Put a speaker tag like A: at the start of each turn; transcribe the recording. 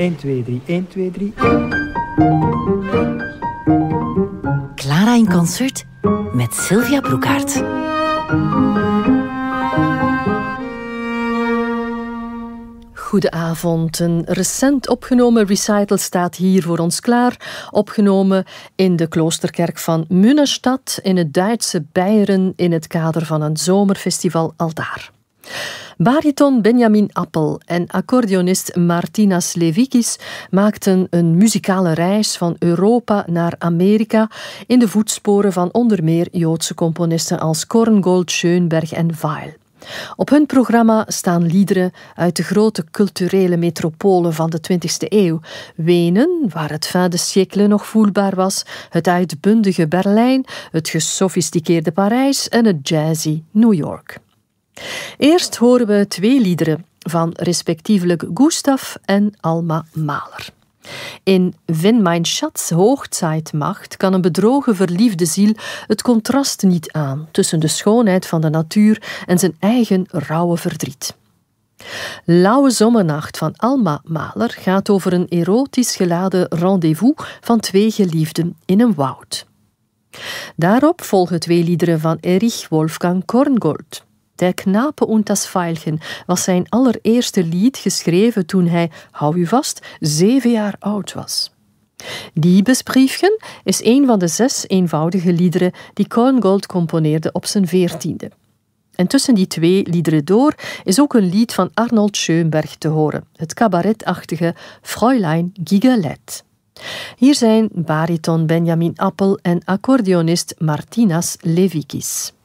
A: 1, 2, 3, 1, 2, 3.
B: Clara in concert met Sylvia Broekhaert.
C: Goedenavond. Een recent opgenomen recital staat hier voor ons klaar. Opgenomen in de kloosterkerk van Munnestad in het Duitse Beieren in het kader van een zomerfestival aldaar. Bariton Benjamin Appel en accordeonist Martinas Levikis maakten een muzikale reis van Europa naar Amerika in de voetsporen van onder meer Joodse componisten als Korngold, Schoenberg en Weill. Op hun programma staan liederen uit de grote culturele metropolen van de 20e eeuw. Wenen, waar het fin de siècle nog voelbaar was, het uitbundige Berlijn, het gesofisticeerde Parijs en het jazzy New York. Eerst horen we 2 liederen van respectievelijk Gustav en Alma Mahler. In Wenn mein Schatz Hochzeit macht kan een bedrogen verliefde ziel het contrast niet aan tussen de schoonheid van de natuur en zijn eigen rauwe verdriet. Lauwe Zomernacht van Alma Mahler gaat over een erotisch geladen rendezvous van 2 geliefden in een woud. Daarop volgen 2 liederen van Erich Wolfgang Korngold. Der Knape und das Veilchen was zijn allereerste lied geschreven toen hij, hou u vast, 7 jaar oud was. Liebesbriefchen is een van de 6 eenvoudige liederen die Korngold componeerde op zijn 14e. En tussen die 2 liederen door is ook een lied van Arnold Schoenberg te horen, het cabaretachtige Fräulein Gigelet. Hier zijn bariton Benjamin Appel en accordeonist Martinas Levikis.